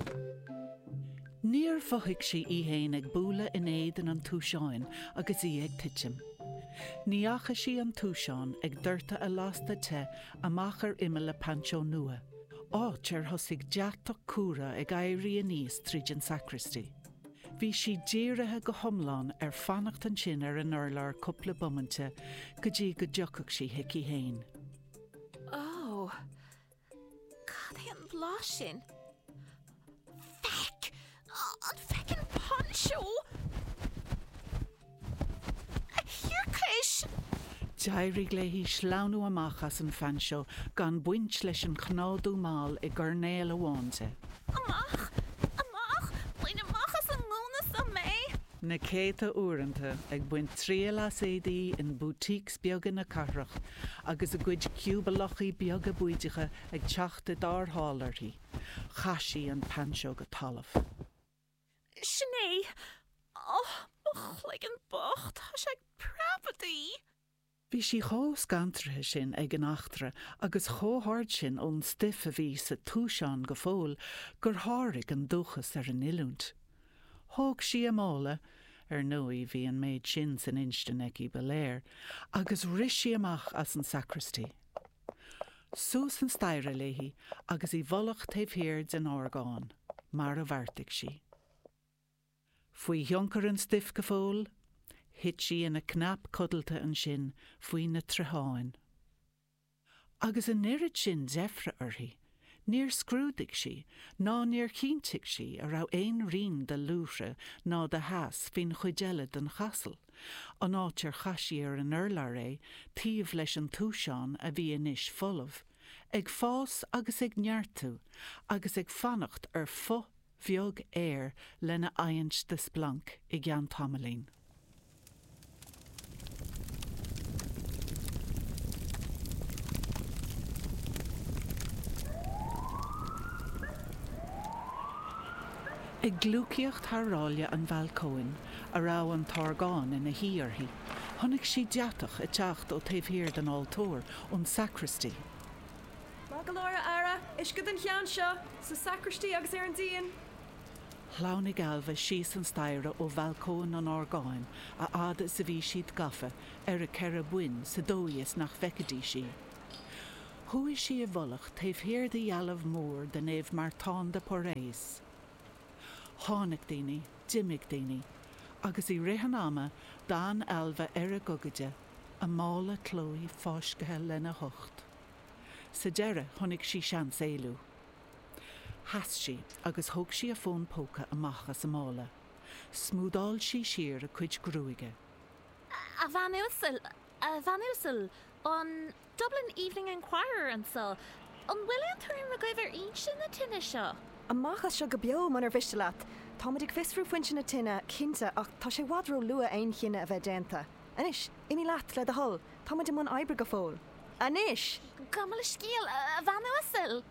Níor fochaigh sí héin ag búla in éidan an túiseáin agus í ag titim. Níacha sí an túiseán ag dúirta a lásta te amachar imime le Pancho nua. Áit thosig deachach cúra ag éirí a níos tríd an sacristy. Bhí si díirithe go thomláin fannacht an sin an urlar cúpla bomante go dtí go deochach sí hici héin. Oh, cad é an bhlá sin? Feic! An fecin Pancho! Hiorcais! Dairig léhí sláánú amach as an Pancho gan buint leis an chnádú máil I gurnéal amháinte. Amach! Bhain amach as an múnas a mé! Na céta uaireanta ag buint tríal as édaí in boutícs beaga na carrach agus a gcuid ciúbalachaí beaga buideacha ag teachta dárthálarthaí. Chaisí an Pancho go talamh. Sinead! Oh, like an bocht, has ag property. Bhí si chós gantrathe sin ag an achtra agus chóthard sin ón stiff a bhí sa túiseán go fóil gur tháirg an dúchas an ilúnt. Thóg si amála nuí bhí an méid sin san instan ag I beléir agus ris si amach as an sacristy. Sús an staire léhí agus I bholach taobhhéir den orgáin, mar a bharrtaigh si. Faoi thioncar an stiff go fóil, hit si in a knap codalta an sin faoi na treháin. Agus an irid sin zefra orthaí, níor scrúdaigh si, ná níor cíntaigh si a rá éon rion de lúthra ná de heas fin chuideile den chasal, an áitir chaisí ar an urlar tíomh leis an túiseán a bhí inis folamh, ag fás agus ag neartú, agus ag fannacht ar fo bheag air lena aint de splank I gceann tamalainn. Ag glúciacht thráile an bhalcóin a rá an targáin ina híorthaí, tháinig si deatach a teacht ó taobhhéir den altóir ón sacristy. Magalóra ara, is go den chean seo, sa sacristy agus ar an díon. Chlánig alva síos an staire ó bhalcóin an orgáin a ada sa bhí siad gafa ar a ceire buin sa dóias nach fecadí si. Thuaigh si a bholach taobhhéir de dhealamh mór den éibh mar tán de poréis. Tháinig daoine, dimig daoine, agus I rihan ama dan alva ar a gogaide a mála clóí fáiscathe lena hocht. Sa deire tháinig si seans éilú. Has si agus thug si a fón póca amach as a mála. Smúdáil si siar a cuid grúige. A Van Ussel, on Dublin Evening Enquirer and so, on William Thurin McGiver each in the tinna seo. Amachas seo go beo man ar bhiste leat. Táidig fisrú foiinte na tinna cinnte ach tá sé wadró lua aon chinne a bheith déanta. Anis, imi leat le a hol, táidig man aibre go fóil. Anis! Gamal scíal a Van Ussel.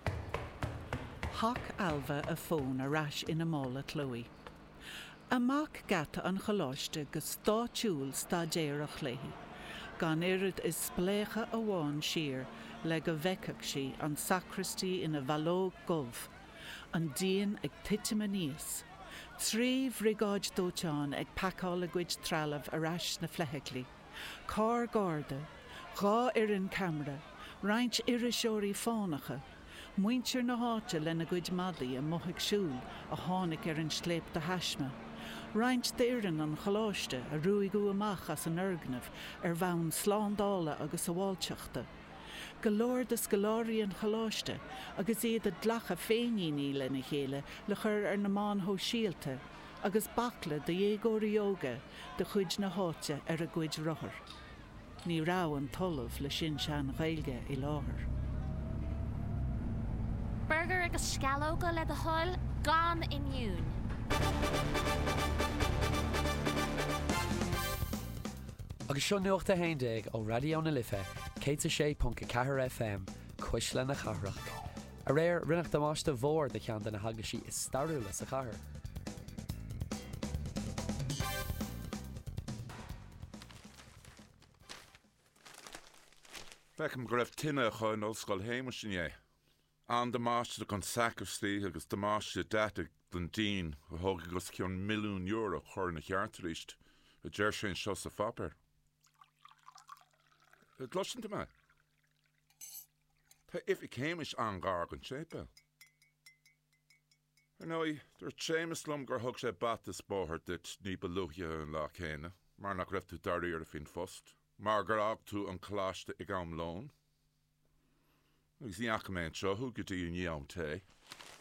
Hac alva a fón a rais ina mála clóí. Amach gata an choláiste go stáitiúil stadéireach léhi. Gan irid is splécha a bháin siar le go bheiceach si an sacristy ina bhalóg gulf. An díon ag titim a níos. Trí bhrigáid dóteán ag pacála gcuid trealamh a rais na fleithiclí. Cá garda, gá an camera, roinnt iriseoirí fánacha, muintir na háte lena gcuid madaí a mothig siúil a tháinig ar an sléip de heisme. Roinnt d'éireann an choláiste a ruigú amach as an urgnamh ar bhain slándála agus a bháilteachta. Golóir de scoláirí an choláiste agus iad a dlacha féiníní lena chéile le chur ar na mán thó síalta agus bacla de dhégóirí óga de chuid na háte ar a gcuid rothar. Ní rá an tolamh le sin sean ghailge I láthair. Burger agus scalóga le a hol gan inniún. Agus seo nuachta haindeag ó Radio na Lithe, 106.4 FM, Cuis le na Charrach. A réir rinneach damáiste bhór de chean den na hagaisí is starú le sa chathair. Fecim go raibh tinne chuin óscoil héimeis sin é. An de máiste gan sacrslí agus de máiste data den dín a thug agus ceann milliún euro chuir na cheartaríist a deir sin seo sa fapar. Glosin me. Tá if céimis an gar an sépe. Nói, der sémas lom gur thug sé bat is bóthir dit ní beluche an lá chéine, mar nach raibh tú darí ar a fin fost, mar gur ag tú an chláiste ag am lón. Agus ní acha méid seo, thu go dtí ní am té.